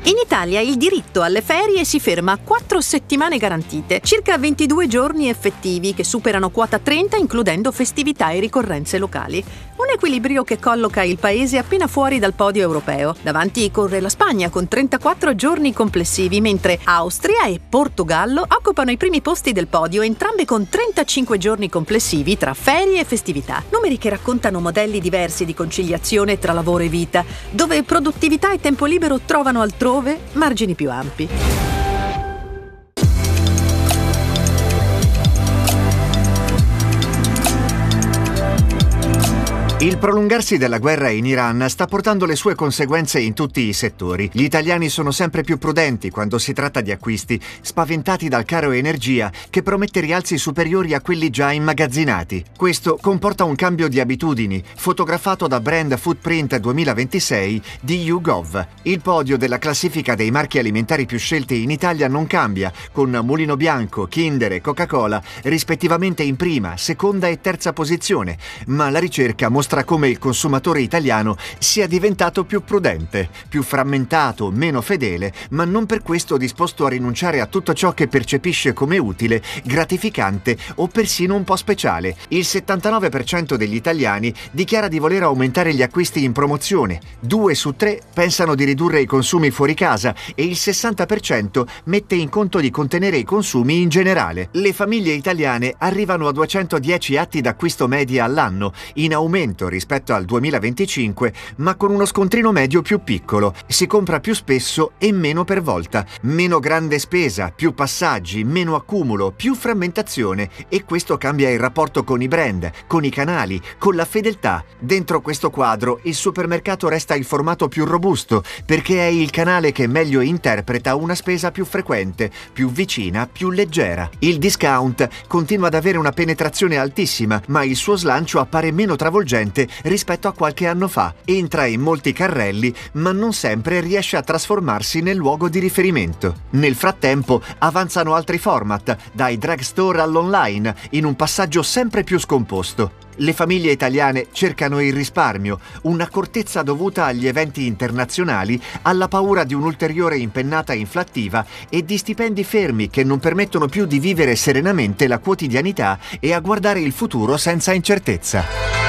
In Italia il diritto alle ferie si ferma a 4 settimane garantite, circa 22 giorni effettivi che superano quota 30 includendo festività e ricorrenze locali. Un equilibrio che colloca il paese appena fuori dal podio europeo. Davanti corre la Spagna con 34 giorni complessivi, mentre Austria e Portogallo occupano i primi posti del podio, entrambe con 35 giorni complessivi tra ferie e festività. Numeri che raccontano modelli diversi di conciliazione tra lavoro e vita, dove produttività e tempo libero trovano altrove margini più ampi. Il prolungarsi della guerra in Iran sta portando le sue conseguenze in tutti i settori. Gli italiani sono sempre più prudenti quando si tratta di acquisti, spaventati dal caro energia che promette rialzi superiori a quelli già immagazzinati. Questo comporta un cambio di abitudini, fotografato da Brand Footprint 2026 di YouGov. Il podio della classifica dei marchi alimentari più scelti in Italia non cambia, con Mulino Bianco, Kinder e Coca-Cola rispettivamente in prima, seconda e terza posizione, ma la ricerca mostra come il consumatore italiano sia diventato più prudente, più frammentato, meno fedele, ma non per questo disposto a rinunciare a tutto ciò che percepisce come utile, gratificante o persino un po' speciale. Il 79% degli italiani dichiara di voler aumentare gli acquisti in promozione, 2 su 3 pensano di ridurre i consumi fuori casa e il 60% mette in conto di contenere i consumi in generale. Le famiglie italiane arrivano a 210 atti d'acquisto media all'anno, in aumento rispetto al 2025, ma con uno scontrino medio più piccolo. Si compra più spesso e meno per volta, meno grande spesa, più passaggi, meno accumulo, più frammentazione, e questo cambia il rapporto con i brand, con i canali, con la fedeltà. Dentro questo quadro il supermercato resta il formato più robusto, perché è il canale che meglio interpreta una spesa più frequente, più vicina, più leggera. Il discount continua ad avere una penetrazione altissima, ma il suo slancio appare meno travolgente rispetto a qualche anno fa. Entra in molti carrelli, ma non sempre riesce a trasformarsi nel luogo di riferimento. Nel frattempo avanzano altri format, dai drugstore all'online, in un passaggio sempre più scomposto. Le famiglie italiane cercano il risparmio, un'accortezza dovuta agli eventi internazionali, alla paura di un'ulteriore impennata inflattiva e di stipendi fermi che non permettono più di vivere serenamente la quotidianità e a guardare il futuro senza incertezza.